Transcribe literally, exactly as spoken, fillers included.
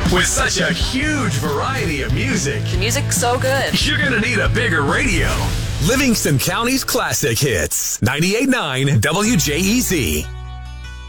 With such a huge variety of music, The music's so good. you're going to need a bigger radio. Livingston County's classic hits. ninety-eight point nine W J E Z.